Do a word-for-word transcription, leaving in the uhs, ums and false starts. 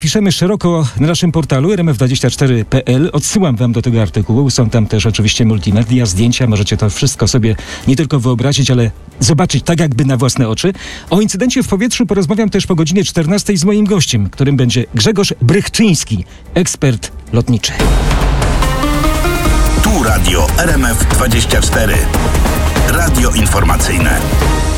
Piszemy szeroko na naszym portalu er em f dwadzieścia cztery kropka p l. Odsyłam wam do tego artykułu. Są tam też oczywiście multimedia, zdjęcia. Możecie to wszystko sobie nie tylko wyobrazić, ale zobaczyć tak jakby na własne oczy. O incydencie w powietrzu porozmawiam też po godzinie czternastej z moim gościem, którym będzie Grzegorz Brychczyński, ekspert lotniczy. Tu radio er em f dwadzieścia cztery. Radio informacyjne.